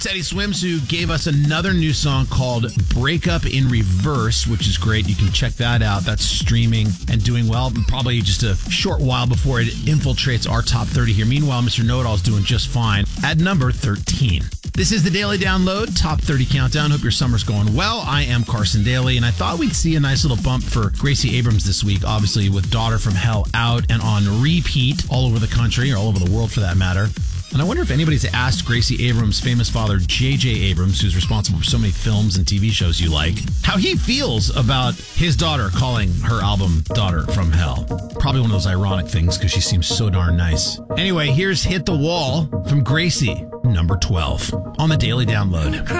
Teddy Swims, who gave us another new song called Breakup in Reverse, which is great. You can check that out. That's streaming and doing well. Probably just a short while before it infiltrates our top 30 here. Meanwhile, Mr. Know-It-All is doing just fine at number 13. This is the Daily Download Top 30 Countdown. Hope your summer's going well. I am Carson Daly, and I thought we'd see a nice little bump for Gracie Abrams this week, obviously with Daughter from Hell out and on repeat all over the country, or all over the world for that matter. And I wonder if anybody's asked Gracie Abrams' famous father, J.J. Abrams, who's responsible for so many films and TV shows you like, how he feels about his daughter calling her album Daughter from Hell. Probably one of those ironic things because she seems so darn nice. Anyway, here's Hit the Wall from Gracie, number 12, on the Daily Download.